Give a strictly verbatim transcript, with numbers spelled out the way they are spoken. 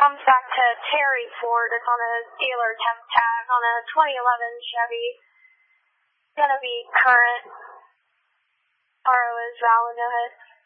comes back to Terry Ford. It's on a dealer temp tag on a twenty eleven Chevy. It's gonna be current. R O is valid. Go ahead.